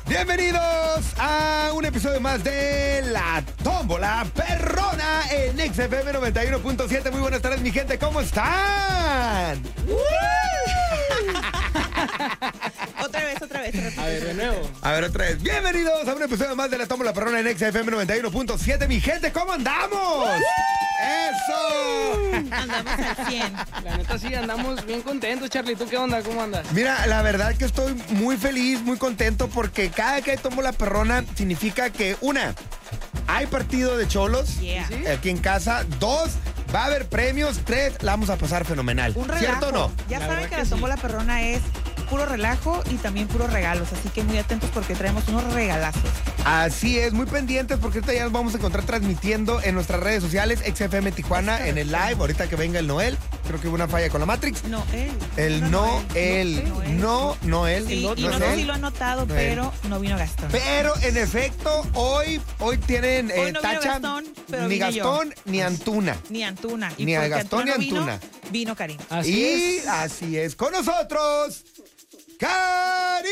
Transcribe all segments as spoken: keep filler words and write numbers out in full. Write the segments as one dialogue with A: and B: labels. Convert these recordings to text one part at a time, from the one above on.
A: Bienvenidos a un episodio más de La Tómbola Perrona en X F M noventa y uno punto siete. Muy buenas tardes, mi gente, ¿cómo están?
B: Otra vez, otra vez.
C: A ver, de nuevo.
A: A ver, otra vez. Bienvenidos a un episodio más de La Tómbola Perrona en X F M noventa y uno punto siete. Mi gente, ¿cómo andamos? ¡Eso!
B: Andamos al cien.
C: La neta sí, andamos bien contentos, Charlie. ¿Tú qué onda? ¿Cómo andas?
A: Mira, la verdad que estoy muy feliz, muy contento porque cada que tomo la perrona significa que, una, hay partido de cholos
B: Yeah.
C: ¿Sí?
A: aquí en casa. Dos, va a haber premios. Tres, la vamos a pasar fenomenal.
B: Un relajo.
A: ¿Cierto o no?
B: Ya
C: La
B: saben
C: verdad
B: que
C: que
B: la
C: sí.
B: tómbola perrona es puro relajo y también puros regalos. Así que muy atentos porque traemos unos regalazos.
A: Así es, muy pendientes porque ahorita ya nos vamos a encontrar transmitiendo en nuestras redes sociales, X F M Tijuana, en el live, ahorita que venga el Noel. Creo que hubo una falla con la Matrix.
B: No, él.
A: El no, él.
B: No, él.
A: No, no, él.
B: Sí,
C: no
B: y
A: no
B: no
A: es
B: sé
A: él.
B: si lo han notado,
A: No, él.
B: pero no vino Gastón.
A: Pero en efecto, hoy, hoy tienen eh,
B: Hoy no vino
A: tacha
B: Gastón, pero
A: ni
B: vine yo.
A: Gastón ni Antuna.
B: Ni Antuna. Y
A: Ni a
B: porque
A: Gastón ni
B: no vino,
A: Antuna.
B: Vino Karim.
C: Así
A: y
C: es.
A: así es, con nosotros, Cari.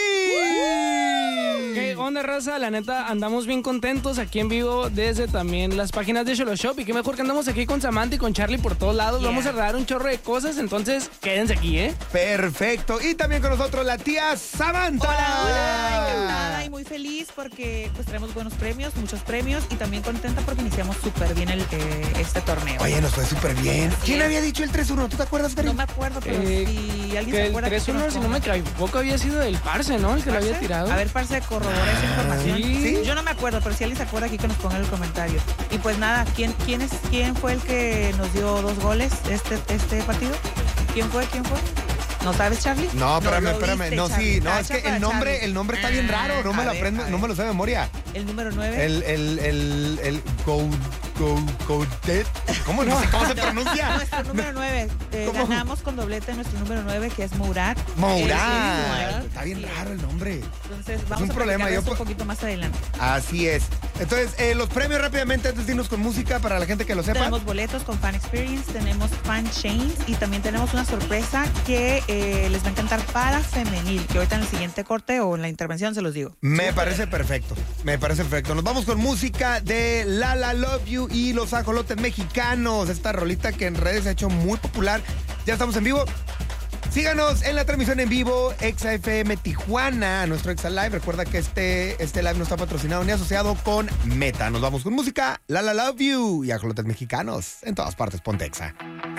C: ¿Qué onda, raza? La neta, andamos bien contentos aquí en vivo desde también las páginas de Cholo Shop. Y qué mejor que andamos aquí con Samantha y con Charlie por todos lados.
B: Yeah.
C: Vamos a dar un chorro de cosas, entonces quédense aquí, ¿eh?
A: Perfecto. Y también con nosotros la tía Samantha.
B: Hola, hola, encantada y muy feliz porque pues traemos buenos premios, muchos premios y también contenta porque iniciamos súper bien el, eh, este torneo.
A: Oye, nos fue súper bien.
B: Así
A: ¿Quién
B: es.
A: había dicho el tres uno? ¿Tú te acuerdas, Cari?
B: No me acuerdo, pero
C: Eh,
B: si alguien
C: Que
B: se
C: el
B: acuerda...
C: tres
B: que
C: uno,
B: nos
C: si no me
B: ponga.
C: equivoco, había sido el Parce, ¿no? El que lo había
B: ¿Parce?
C: tirado.
B: A ver, Parce, corrobora esa información.
C: Sí.
B: Yo no me acuerdo, pero si alguien se acuerda aquí que nos ponga en el comentario. Y pues nada, ¿quién, quién, es, quién fue el que nos dio dos goles este, este partido? ¿Quién fue? ¿Quién fue? ¿No sabes, Charlie?
A: No, espérame,
B: lo
A: espérame.
B: viste,
A: No,
B: Charlie.
A: sí, no, es
B: Tacha
A: que
B: para
A: el nombre,
B: Charlie.
A: el nombre está bien
B: Ah,
A: raro. No me
B: a
A: lo
B: ver,
A: aprendo,
B: a
A: no
B: ver.
A: me lo sé de memoria.
B: El número nueve.
A: El, el, el, el, go, go, go, dead. ¿Cómo no sé cómo se pronuncia?
B: Nuestro número nueve. Eh,
A: ¿Cómo?
B: ganamos con doblete nuestro número nueve, que es Mourad.
A: Mourad.
B: Eh,
A: Está bien
B: sí.
A: raro el nombre.
B: Entonces vamos
A: un
B: a
A: problema,
B: platicar de
A: yo
B: esto
A: po-
B: un poquito más adelante.
A: Así es. Entonces, eh, los premios rápidamente antes de irnos con música para la gente que lo sepa.
B: Tenemos boletos con Fan Experience, tenemos Fan Chains y también tenemos una sorpresa que eh, les va a encantar para femenil, que ahorita en el siguiente corte o en la intervención se los digo.
A: Me parece perfecto, me parece perfecto. Nos vamos con música de La La Love You y Los Ajolotes Mexicanos. Esta rolita que en redes se ha hecho muy popular. Ya estamos en vivo. Síganos en la transmisión en vivo, Exa F M Tijuana, nuestro Exa Live. Recuerda que este, este live no está patrocinado ni asociado con Meta. Nos vamos con música, La La Love You y Ajolotes Mexicanos. En todas partes, ponte Exa.